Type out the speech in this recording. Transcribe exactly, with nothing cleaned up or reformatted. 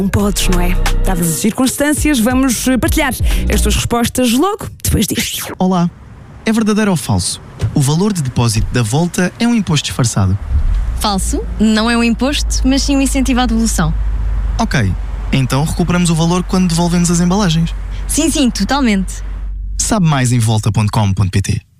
Não podes, não é? Dadas as circunstâncias, vamos partilhar as tuas respostas logo depois disto. Olá, é verdadeiro ou falso? O valor de depósito da Volta é um imposto disfarçado. Falso, não é um imposto, mas sim um incentivo à devolução. Ok, então recuperamos o valor quando devolvemos as embalagens. Sim, sim, totalmente. Sabe mais em volta ponto com ponto pt.